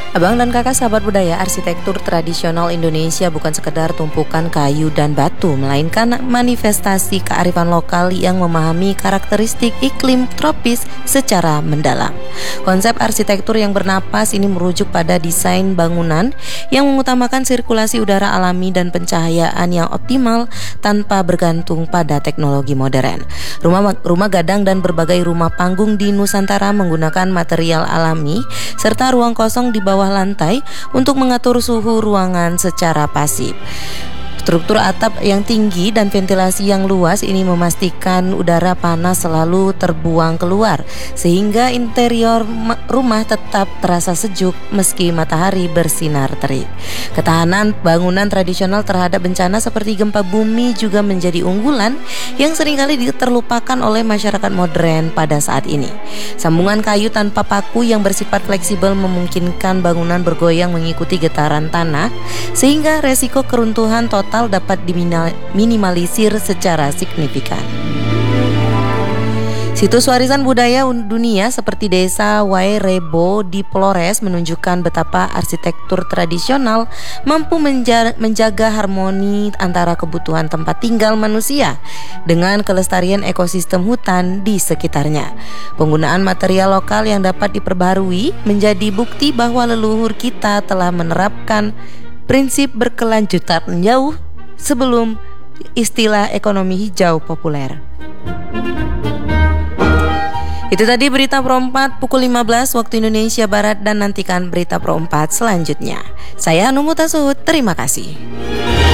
Abang dan kakak sahabat budaya, arsitektur tradisional Indonesia bukan sekedar tumpukan kayu dan batu, melainkan manifestasi kearifan lokal yang memahami karakteristik iklim tropis secara mendalam. Konsep arsitektur yang bernapas ini merujuk pada desain bangunan yang mengutamakan sirkulasi udara alami dan pencahayaan yang optimal tanpa bergantung pada teknologi modern. Rumah gadang dan berbagai rumah panggung di Nusantara menggunakan material alami serta ruang kosong di bawah lantai untuk mengatur suhu ruangan secara pasif. Struktur atap yang tinggi dan ventilasi yang luas ini memastikan udara panas selalu terbuang keluar, sehingga interior rumah tetap terasa sejuk meski matahari bersinar terik. Ketahanan bangunan tradisional terhadap bencana seperti gempa bumi juga menjadi unggulan yang seringkali terlupakan oleh masyarakat modern pada saat ini. Sambungan kayu tanpa paku yang bersifat fleksibel memungkinkan bangunan bergoyang mengikuti getaran tanah, sehingga resiko keruntuhan total dapat diminimalisir secara signifikan. Situs warisan budaya dunia seperti Desa Wairebo di Flores menunjukkan betapa arsitektur tradisional mampu menjaga harmoni antara kebutuhan tempat tinggal manusia dengan kelestarian ekosistem hutan di sekitarnya. Penggunaan material lokal yang dapat diperbarui menjadi bukti bahwa leluhur kita telah menerapkan prinsip berkelanjutan jauh sebelum istilah ekonomi hijau populer. Itu tadi berita Pro 4 pukul 15 waktu Indonesia Barat, dan nantikan berita Pro 4 selanjutnya. Saya Hanum Mutasuhud, terima kasih.